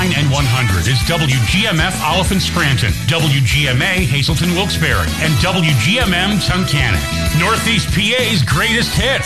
and 100 is WGMF Oliphant Scranton, WGMA Hazelton Wilkes-Barre, and WGMM Tunkhannock. Northeast PA's greatest hits.